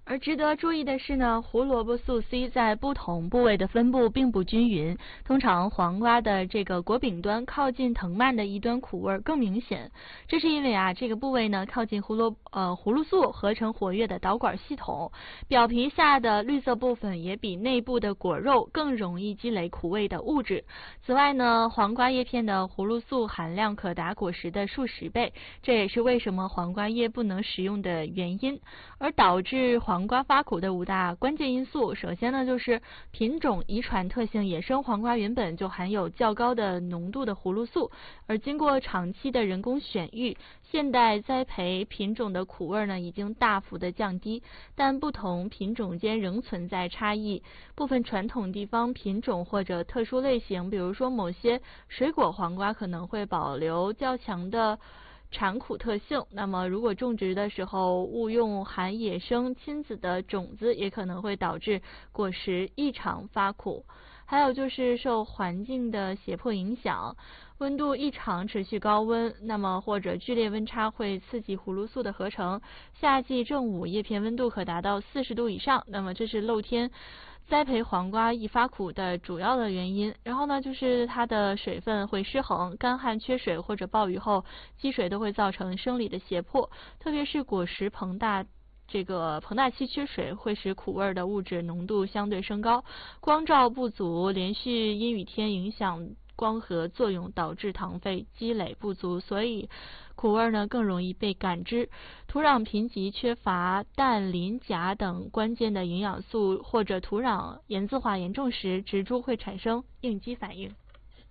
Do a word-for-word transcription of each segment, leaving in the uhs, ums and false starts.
而值得注意的是呢，胡萝卜素 C 在不同部位的分布并不均匀，通常黄瓜的这个果柄端靠近藤蔓的一端苦味更明显，这是因为啊这个部位呢靠近胡萝呃葫芦素合成活跃的导管系统，表皮下的绿色部分也比内部的果肉更容易积累苦味的物质。此外呢，黄瓜叶片的葫芦素含量可达果实的数十倍，这也是为什么黄瓜叶不能食用的原因。而导致黄黄瓜发苦的五大关键因素，首先呢就是品种遗传特性，野生黄瓜原本就含有较高的浓度的葫芦素，而经过长期的人工选育，现代栽培品种的苦味呢已经大幅的降低，但不同品种间仍存在差异。部分传统地方品种或者特殊类型，比如说某些水果黄瓜可能会保留较强的产苦特性，那么如果种植的时候误用含野生亲子的种子，也可能会导致果实异常发苦。还有就是受环境的胁迫影响，温度异常持续高温，那么或者剧烈温差会刺激葫芦素的合成。夏季正午叶片温度可达到四十度以上，那么这是露天栽培黄瓜易发苦的主要的原因。然后呢，就是它的水分会失衡，干旱缺水或者暴雨后积水都会造成生理的胁迫，特别是果实膨大。这个膨大期缺水会使苦味的物质浓度相对升高，光照不足，连续阴雨天影响光合作用，导致糖分积累不足，所以苦味呢更容易被感知。土壤贫瘠，缺乏氮、磷、钾等关键的营养素，或者土壤盐渍化严重时，植株会产生应激反应。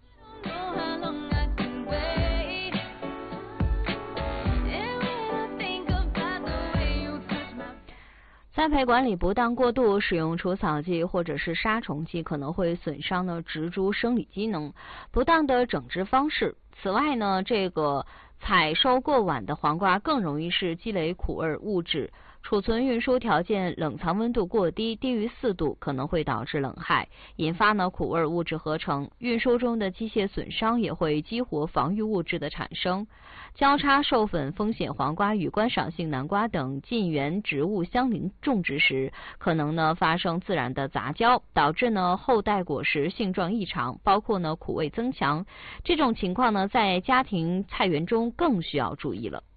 栽培管理不当，过度使用除草剂或者是杀虫剂，可能会损伤呢植株生理机能。不当的整治方式。此外呢，这个采收过晚的黄瓜更容易是积累苦味物质。储存运输条件冷藏温度过低，低于四度，可能会导致冷害，引发呢苦味物质合成。运输中的机械损伤也会激活防御物质的产生。交叉授粉风险黄瓜与观赏性南瓜等近缘植物相邻种植时，可能呢发生自然的杂交，导致呢后代果实性状异常，包括呢苦味增强。这种情况呢在家庭菜园中更需要注意了。